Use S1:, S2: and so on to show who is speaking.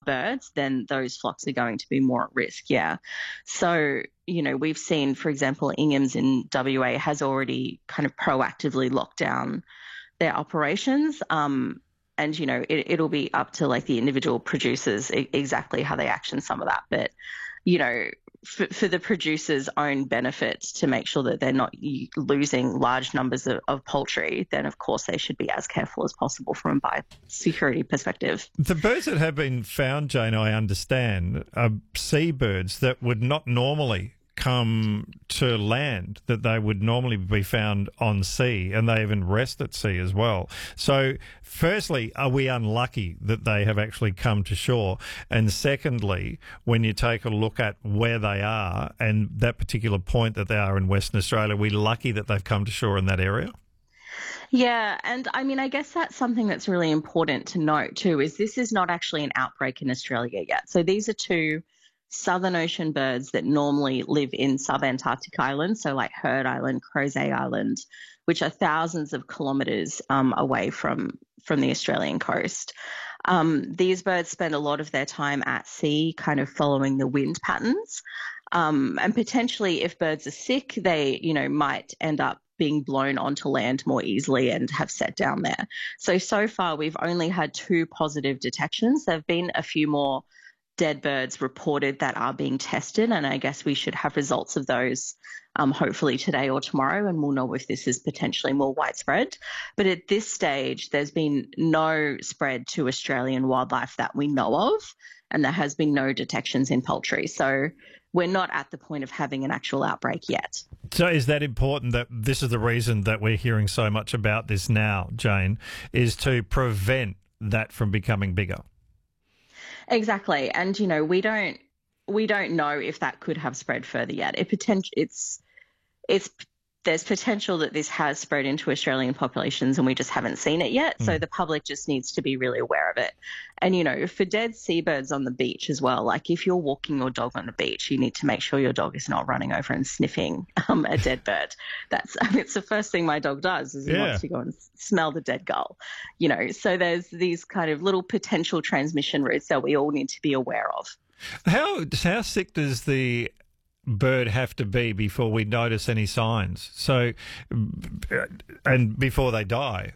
S1: birds, then those flocks are going to be more at risk. Yeah. So, we've seen, for example, Ingham's in WA has already kind of proactively locked down their operations. And, it'll be up to like the individual producers exactly how they action some of that. But, for the producers' own benefit to make sure that they're not losing large numbers of poultry, then of course they should be as careful as possible from a biosecurity perspective.
S2: The birds that have been found, Jane, I understand, are seabirds that would not normally come to land, that they would normally be found on sea, and they even rest at sea as well. So firstly, are we unlucky that they have actually come to shore? And secondly, when you take a look at where they are and that particular point that they are in Western Australia, are we lucky that they've come to shore in that area?
S1: Yeah, and I mean, I guess that's something that's really important to note too, is this is not actually an outbreak in Australia yet. So these are two Southern Ocean birds that normally live in subantarctic islands, so like Heard Island, Crozet Island, which are thousands of kilometres away from the Australian coast. These birds spend a lot of their time at sea, kind of following the wind patterns. And potentially, if birds are sick, they, might end up being blown onto land more easily and have set down there. So far, we've only had 2 positive detections. There have been a few more dead birds reported that are being tested, and I guess we should have results of those hopefully today or tomorrow, and we'll know if this is potentially more widespread. But at this stage, there's been no spread to Australian wildlife that we know of, and there has been no detections in poultry. So we're not at the point of having an actual outbreak yet.
S2: So is that important, that this is the reason that we're hearing so much about this now, Jane, is to prevent that from becoming bigger?
S1: Exactly. And, we don't know if that could have spread further yet. There's potential that this has spread into Australian populations and we just haven't seen it yet. So the public just needs to be really aware of it. And, for dead seabirds on the beach as well, like if you're walking your dog on the beach, you need to make sure your dog is not running over and sniffing a dead bird. It's the first thing my dog does is he wants to go and smell the dead gull. So there's these kind of little potential transmission routes that we all need to be aware of.
S2: How sick does the bird have to be before we notice any signs? So, and before they die,